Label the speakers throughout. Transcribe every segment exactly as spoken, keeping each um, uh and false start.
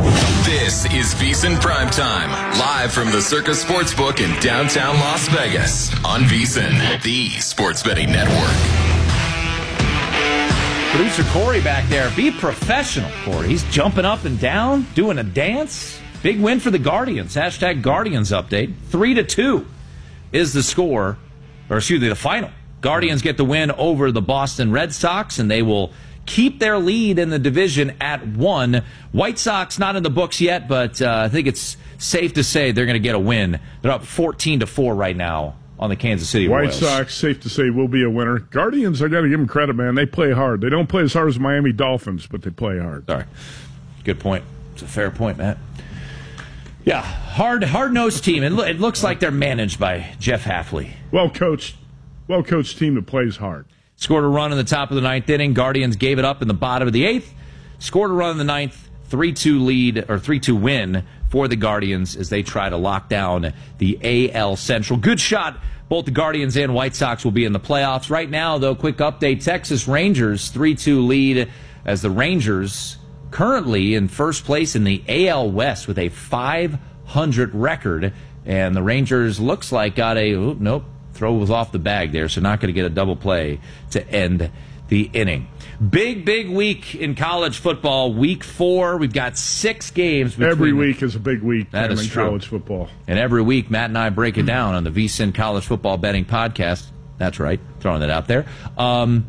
Speaker 1: This is VEASAN Primetime, live from the Circus Sportsbook in downtown Las Vegas on VEASAN, the sports betting network.
Speaker 2: Producer Corey back there. Be professional, Corey. He's jumping up and down, doing a dance. Big win for the Guardians. Hashtag Guardians update. Three to two is the score, or excuse me, the final. Guardians get the win over the Boston Red Sox, and they will keep their lead in the division at one. White Sox not in the books yet, but uh, I think it's safe to say they're going to get a win. They're up fourteen to four right now on the Kansas City
Speaker 3: White
Speaker 2: Royals.
Speaker 3: Sox, safe to say, will be a winner. Guardians, I got to give them credit, man. They play hard. They don't play as hard as Miami Dolphins, but they play hard.
Speaker 2: Sorry. Good point. It's a fair point, Matt. Yeah, hard, hard-nosed team. It, lo- it looks like they're managed by Jeff Hafley.
Speaker 3: Well-coached, well-coached team that plays hard.
Speaker 2: Scored a run in the top of the ninth inning. Guardians gave it up in the bottom of the eighth. Scored a run in the ninth. three two lead, or three two win for the Guardians as they try to lock down the A L Central. Good shot. Both the Guardians and White Sox will be in the playoffs. Right now, though, quick update. Texas Rangers, three two lead as the Rangers currently in first place in the A L West with a five hundred record. And the Rangers looks like got a, oh, nope, throw was off the bag there, so not going to get a double play to end the inning. Big, big week in college football. Week four, we've got six games.
Speaker 3: Every week is a big week
Speaker 2: that is
Speaker 3: in
Speaker 2: true.
Speaker 3: college football.
Speaker 2: And every week, Matt and I break it down on the VEASAN College Football Betting Podcast. That's right, throwing that out there. Um,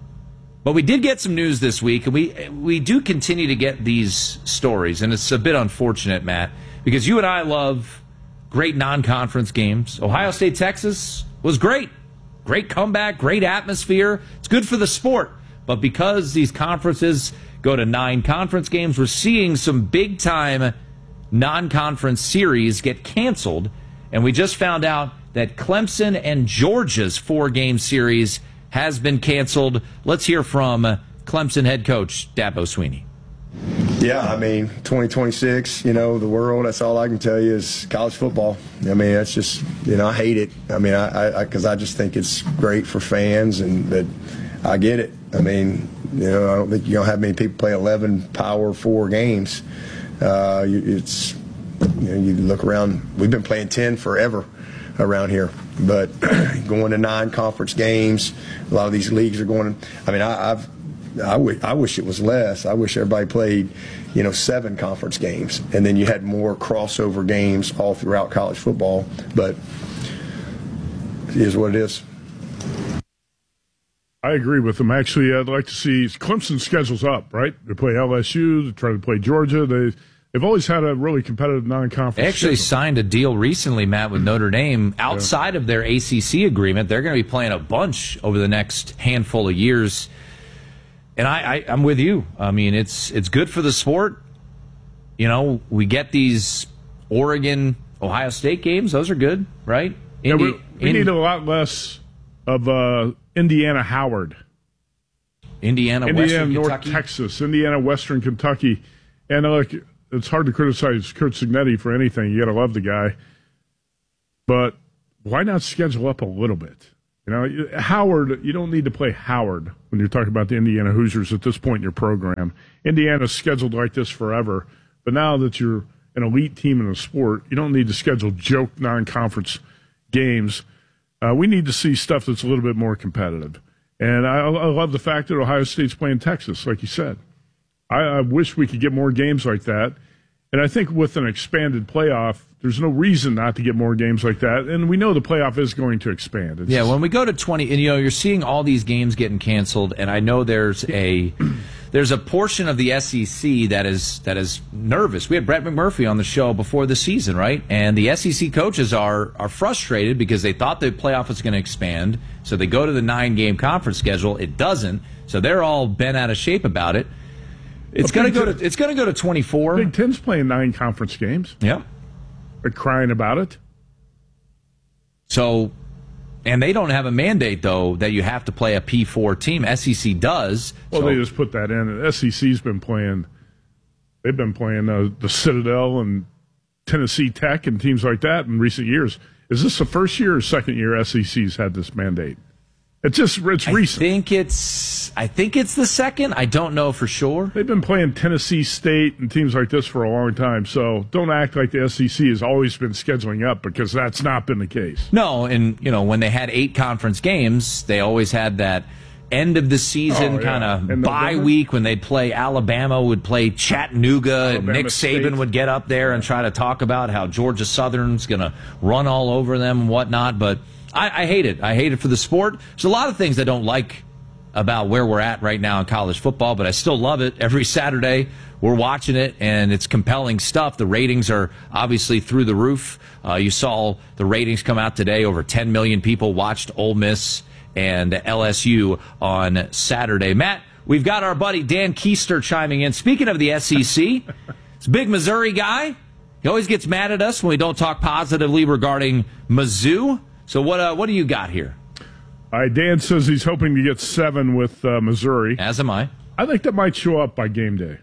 Speaker 2: but we did get some news this week, and we we do continue to get these stories, and it's a bit unfortunate, Matt, because you and I love great non-conference games. Ohio State, Texas was great. Great comeback, great atmosphere. It's good for the sport. But because these conferences go to nine conference games, we're seeing some big-time non-conference series get canceled. And we just found out that Clemson and Georgia's four-game series has been canceled. Let's hear from Clemson head coach Dabo Swinney.
Speaker 4: Yeah, I mean, twenty twenty-six, you know, the world, that's all I can tell you is college football. I mean, that's just, you know, I hate it. I mean, I, I, because I, I just think it's great for fans, and that I get it. I mean, you know, I don't think you're going to have many people play eleven Power Four games. Uh, it's, you know, you look around, we've been playing ten forever around here, but going to nine conference games, a lot of these leagues are going, I mean, I, I've, I, w- I wish it was less. I wish everybody played, you know, seven conference games, and then you had more crossover games all throughout college football. But it is what it is.
Speaker 3: I agree with them. Actually, I'd like to see Clemson schedules up, right? They play L S U, they try to play Georgia. They, they've always had a really competitive non-conference
Speaker 2: They actually
Speaker 3: schedule.
Speaker 2: signed a deal recently, Matt, with Notre Dame. Outside yeah. of their A C C agreement, they're going to be playing a bunch over the next handful of years. And I, I, I'm with you. I mean, it's it's good for the sport. You know, we get these Oregon, Ohio State games. Those are good, right?
Speaker 3: Yeah,
Speaker 2: Indi-
Speaker 3: we we
Speaker 2: in-
Speaker 3: need a lot less of uh, Indiana Howard.
Speaker 2: Indiana,
Speaker 3: Indiana,
Speaker 2: Western
Speaker 3: North
Speaker 2: Kentucky.
Speaker 3: Texas, Indiana, Western Kentucky. And uh, look, it's hard to criticize Kurt Cignetti for anything. You got to love the guy. But why not schedule up a little bit? You know, Howard, you don't need to play Howard when you're talking about the Indiana Hoosiers at this point in your program. Indiana's scheduled like this forever. But now that you're an elite team in the sport, you don't need to schedule joke non-conference games. Uh, we need to see stuff that's a little bit more competitive. And I, I love the fact that Ohio State's playing Texas, like you said. I, I wish we could get more games like that. And I think with an expanded playoff, there's no reason not to get more games like that. And we know the playoff is going to expand. It's
Speaker 2: yeah, when we go to twenty, and you know, you're seeing all these games getting canceled, and I know there's a there's a portion of the S E C that is that is nervous. We had Brett McMurphy on the show before the season, right? And the S E C coaches are are frustrated because they thought the playoff was going to expand, so they go to the nine-game conference schedule. It doesn't, so they're all bent out of shape about it. It's going to go to it's going to go to twenty-four.
Speaker 3: Big Ten's playing nine conference games.
Speaker 2: Yeah.
Speaker 3: They're crying about it.
Speaker 2: So, and they don't have a mandate, though, that you have to play a P four team. S E C does.
Speaker 3: Well,
Speaker 2: so.
Speaker 3: they just put that in. S E C's been playing, they've been playing uh, the Citadel and Tennessee Tech and teams like that in recent years. Is this the first year or second year S E C's had this mandate? It's just it's
Speaker 2: I
Speaker 3: recent.
Speaker 2: think it's I think it's the second. I don't know for sure.
Speaker 3: They've been playing Tennessee State and teams like this for a long time, so don't act like the S E C has always been scheduling up, because that's not been the case.
Speaker 2: No, and you know, when they had eight conference games, they always had that end of the season
Speaker 3: Oh, yeah.
Speaker 2: kind of
Speaker 3: In
Speaker 2: bye
Speaker 3: November?
Speaker 2: week when they'd play Alabama, would play Chattanooga, and
Speaker 3: Alabama
Speaker 2: Nick Saban
Speaker 3: State.
Speaker 2: would get up there and try to talk about how Georgia Southern's going to run all over them and whatnot. But I, I hate it. I hate it for the sport. There's a lot of things I don't like about where we're at right now in college football, but I still love it. Every Saturday we're watching it, and it's compelling stuff. The ratings are obviously through the roof. Uh, you saw the ratings come out today. Over ten million people watched Ole Miss and L S U on Saturday. Matt, we've got our buddy Dan Keister chiming in. Speaking of the S E C, it's a big Missouri guy. He always gets mad at us when we don't talk positively regarding Mizzou. So what uh, what do you got here?
Speaker 3: All right, Dan says he's hoping to get seven with uh, Missouri.
Speaker 2: As am I.
Speaker 3: I think that might show up by game day.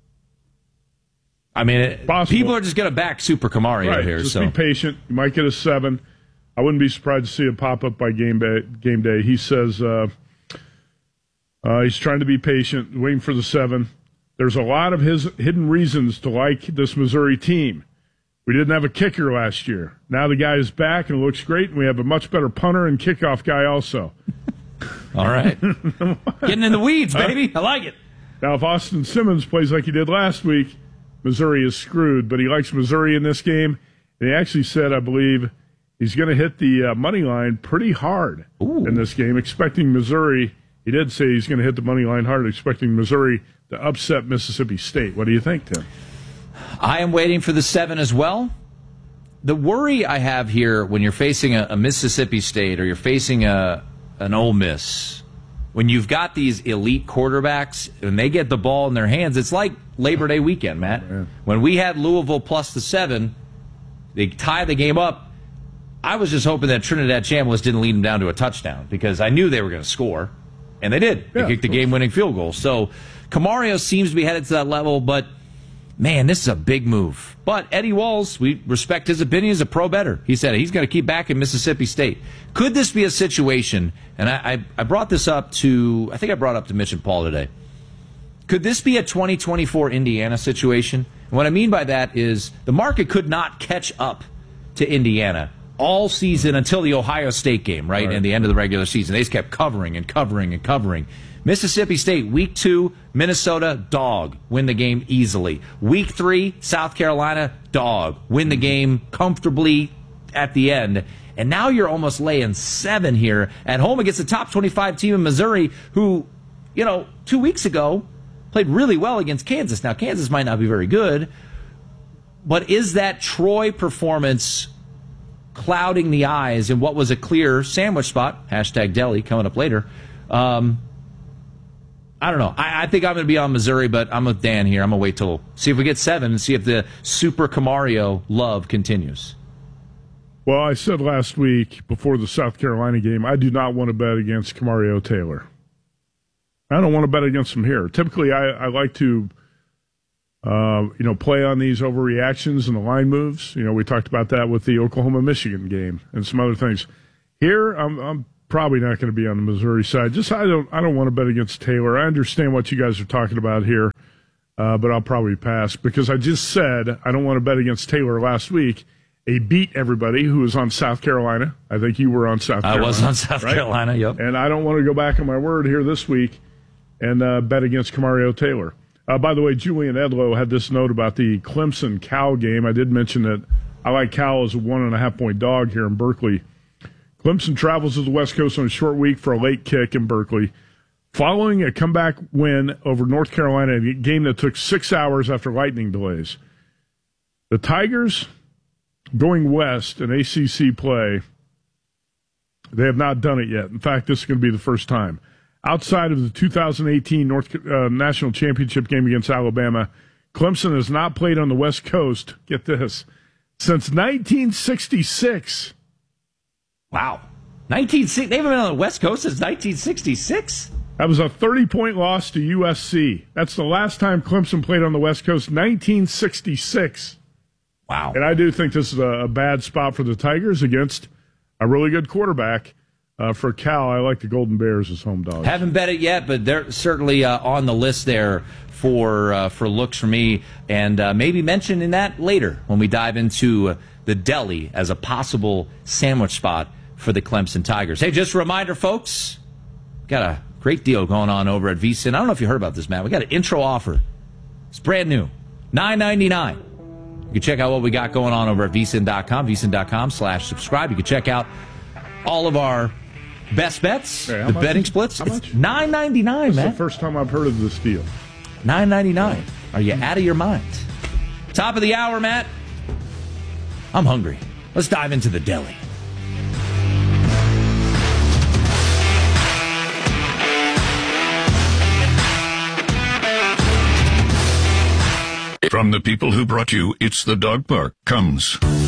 Speaker 2: I mean, it,
Speaker 3: Possible.
Speaker 2: people are just going to back Super Camario
Speaker 3: Right,
Speaker 2: here.
Speaker 3: just
Speaker 2: So
Speaker 3: be patient. You might get a seven. I wouldn't be surprised to see it pop up by game day. Game day. He says uh, uh, he's trying to be patient, waiting for the seven. There's a lot of his hidden reasons to like this Missouri team. We didn't have a kicker last year. Now the guy is back and looks great, and we have a much better punter and kickoff guy also.
Speaker 2: all right. Getting in the weeds, baby. I like it.
Speaker 3: Now, if Austin Simmons plays like he did last week, Missouri is screwed. But he likes Missouri in this game, and he actually said, I believe, he's going to hit the uh, money line pretty hard
Speaker 2: Ooh.
Speaker 3: in this game, expecting Missouri. He did say he's going to hit the money line hard, expecting Missouri to upset Mississippi State. What do you think, Tim?
Speaker 2: I am waiting for the seven as well. The worry I have here when you're facing a, a Mississippi State or you're facing a an Ole Miss, when you've got these elite quarterbacks and they get the ball in their hands, it's like Labor Day weekend, Matt.
Speaker 3: Yeah.
Speaker 2: When we had Louisville plus the seven, they tie the game up. I was just hoping that Trinidad Chambliss didn't lead them down to a touchdown, because I knew they were going to score, and they did. They
Speaker 3: Yeah,
Speaker 2: kicked the game-winning field goal. So Camario seems to be headed to that level, but man, this is a big move. But Eddie Walls, we respect his opinion, is a pro better. He said he's going to keep back in Mississippi State. Could this be a situation, and I, I, I brought this up to, I think I brought up to Mitch and Paul today. Could this be a twenty twenty-four Indiana situation? And what I mean by that is the market could not catch up to Indiana all season until the Ohio State game, right?
Speaker 3: Right.
Speaker 2: And the end of the regular season. They just kept covering and covering and covering. Mississippi State, week two, Minnesota, dog, win the game easily. Week three, South Carolina, dog, win the game comfortably at the end. And now you're almost laying seven here at home against the top twenty-five team in Missouri, who, you know, two weeks ago played really well against Kansas. Now, Kansas might not be very good, but is that Troy performance clouding the eyes in what was a clear sandwich spot? Hashtag Delhi coming up later. Um, I don't know. I, I think I'm going to be on Missouri, but I'm with Dan here. I'm going to wait till see if we get seven and see if the Super Camario love continues.
Speaker 3: Well, I said last week before the South Carolina game, I do not want to bet against Camario Taylor. I don't want to bet against him here. Typically, I, I like to, uh, you know, play on these overreactions and the line moves. You know, we talked about that with the Oklahoma-Michigan game and some other things. Here, I'm, I'm probably not going to be on the Missouri side. Just I don't I don't want to bet against Taylor. I understand what you guys are talking about here, uh, but I'll probably pass because I just said I don't want to bet against Taylor last week. He beat everybody who was on South Carolina. I think you were on South Carolina.
Speaker 2: I was on South
Speaker 3: right?
Speaker 2: Carolina, yep.
Speaker 3: And I don't want to go back on my word here this week and uh, bet against Camario Taylor. Uh, by the way, Julian Edlow had this note about the Clemson-Cal game. I did mention that I like Cal as a one-and-a-half-point dog here in Berkeley. Clemson travels to the West Coast on a short week for a late kick in Berkeley. Following a comeback win over North Carolina, a game that took six hours after lightning delays. The Tigers going west in A C C play, they have not done it yet. In fact, this is going to be the first time. Outside of the two thousand eighteen North uh, National Championship game against Alabama, Clemson has not played on the West Coast, get this, since nineteen sixty-six.
Speaker 2: Wow. nineteen sixty They haven't been on the West Coast since nineteen sixty-six?
Speaker 3: That was a thirty-point loss to U S C. That's the last time Clemson played on the West Coast, nineteen sixty-six.
Speaker 2: Wow.
Speaker 3: And I do think this is a, a bad spot for the Tigers against a really good quarterback. Uh, for Cal, I like the Golden Bears as home dogs.
Speaker 2: Haven't bet it yet, but they're certainly uh, on the list there for uh, for looks for me, and uh, maybe mentioning that later when we dive into uh, the deli as a possible sandwich spot for the Clemson Tigers. Hey, just a reminder, folks, got a great deal going on over at VSiN. I don't know if you heard about this, Matt. We got an intro offer. It's brand new, nine ninety-nine. You can check out what we got going on over at V S I N dot com, V S I N dot com slash subscribe. You can check out all of our best bets,
Speaker 3: hey,
Speaker 2: the
Speaker 3: much?
Speaker 2: betting splits.
Speaker 3: How
Speaker 2: it's
Speaker 3: much?
Speaker 2: nine ninety-nine, man.
Speaker 3: That's the first time I've heard of this deal.
Speaker 2: nine ninety-nine. Are you out of your mind? Top of the hour, Matt. I'm hungry. Let's dive into the deli.
Speaker 5: From the people who brought you It's the Dog Park comes